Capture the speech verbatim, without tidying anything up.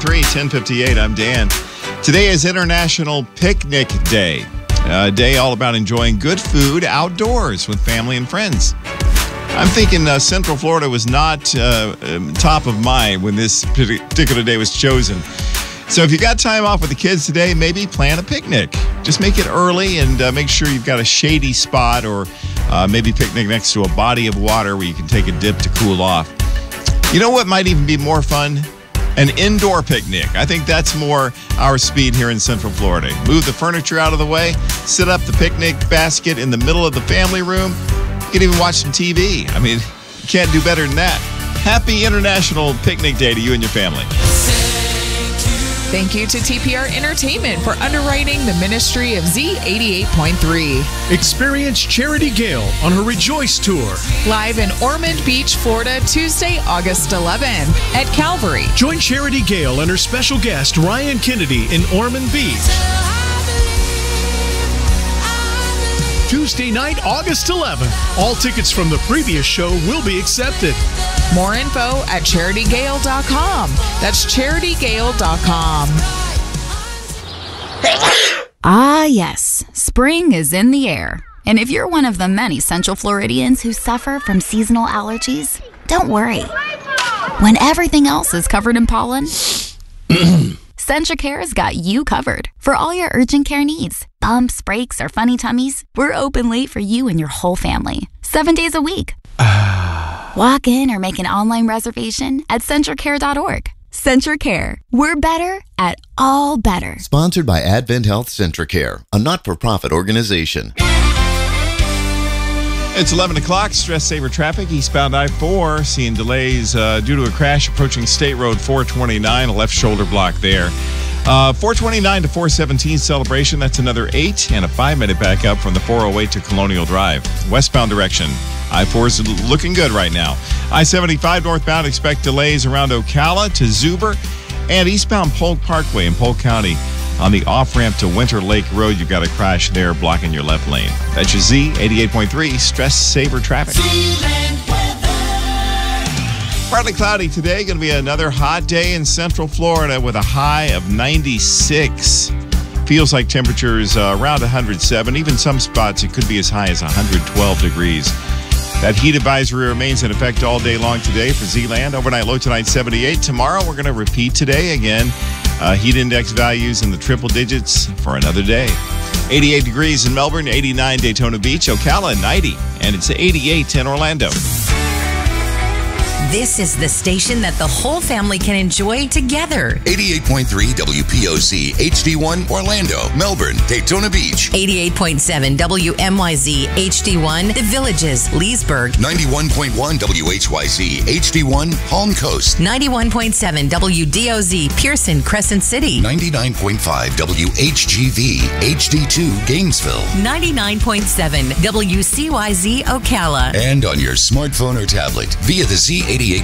three, ten fifty-eight. I'm Dan. Today is International Picnic Day, a day all about enjoying good food outdoors with family and friends. I'm thinking uh, Central Florida was not uh, um, top of mind when this particular day was chosen. So if you got time off with the kids today, maybe plan a picnic. Just make it early and uh, make sure you've got a shady spot, or uh, maybe picnic next to a body of water where you can take a dip to cool off. You know what might even be more fun? An indoor picnic. I think that's more our speed here in Central Florida. Move the furniture out of the way, sit up the picnic basket in the middle of the family room. You can even watch some T V. I mean, you can't do better than that. Happy International Picnic Day to you and your family. Thank you to T P R Entertainment for underwriting the ministry of Z eighty-eight point three. Experience Charity Gale on her Rejoice Tour. Live in Ormond Beach, Florida, Tuesday, August eleventh at Calvary. Join Charity Gale and her special guest, Ryan Kennedy, in Ormond Beach. Tuesday night, August eleventh. All tickets from the previous show will be accepted. More info at charity gale dot com. That's charity gale dot com. Ah, yes. Spring is in the air. And if you're one of the many Central Floridians who suffer from seasonal allergies, don't worry. When everything else is covered in pollen, CentraCare's got you covered for all your urgent care needs. Bumps, breaks, or funny tummies, we're open late for you and your whole family. Seven days a week. Walk in or make an online reservation at centracare dot org. CentraCare. We're better at all better. Sponsored by Advent Health CentraCare, a not-for-profit organization. It's eleven o'clock. Stress saver traffic. Eastbound I four seeing delays uh, due to a crash approaching State Road four twenty-nine, a left shoulder block there. Uh, four twenty-nine to four seventeen Celebration. That's another eight and a five-minute backup from the four oh eight to Colonial Drive. Westbound direction. I four is looking good right now. I seventy-five northbound, expect delays around Ocala to Zuber, and eastbound Polk Parkway in Polk County. On the off-ramp to Winter Lake Road, you've got a crash there blocking your left lane. That's your Z eighty-eight point three Stress Saver Traffic. Partly cloudy today. Going to be another hot day in Central Florida with a high of ninety-six. Feels like temperatures uh, around one hundred seven. Even some spots, it could be as high as one hundred twelve degrees. That heat advisory remains in effect all day long today for Z-Land. Overnight low tonight, seventy-eight. Tomorrow, we're going to repeat today again. Uh, heat index values in the triple digits for another day. eighty-eight degrees in Melbourne, eighty-nine Daytona Beach, Ocala, ninety. And it's eighty-eight in Orlando. This is the station that the whole family can enjoy together. eighty-eight point three W P O C H D one Orlando, Melbourne, Daytona Beach. eighty-eight point seven W M Y Z H D one The Villages, Leesburg. ninety-one point one W H Y Z H D one Palm Coast. ninety-one point seven W D O Z Pearson, Crescent City. ninety-nine point five W H G V H D two Gainesville. ninety-nine point seven W C Y Z Ocala. And on your smartphone or tablet via the Z eighty-eight